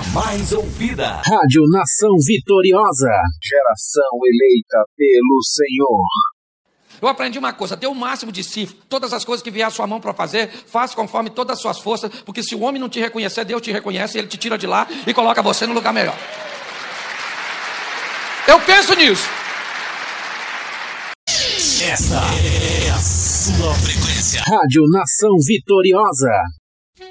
mais ouvida. Rádio Nação Vitoriosa. Geração eleita pelo Senhor. Eu aprendi uma coisa, dê o máximo de si, todas as coisas que vier à sua mão para fazer, faça conforme todas as suas forças, porque se o homem não te reconhecer, Deus te reconhece, ele te tira de lá e coloca você no lugar melhor. Eu penso nisso. Essa é a sua frequência. Rádio Nação Vitoriosa.